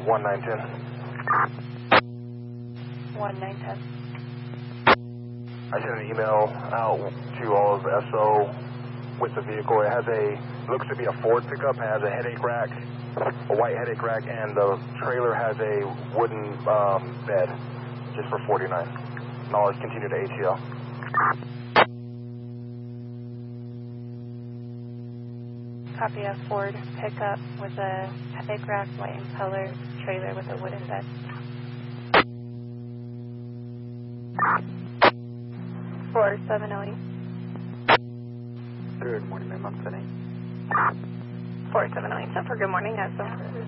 1910. 1910. I sent an email out to all of SO with the vehicle. It looks to be a Ford pickup. It has a headache rack, a white headache rack, and the trailer has a wooden bed, just for 49. Knowledge, continue to ATL. Copy a Ford pickup with a headache rack, white in color, trailer with a wooden bed. 4708. Good morning, ma'am. I'm 10-8. 4708. For good morning, SO.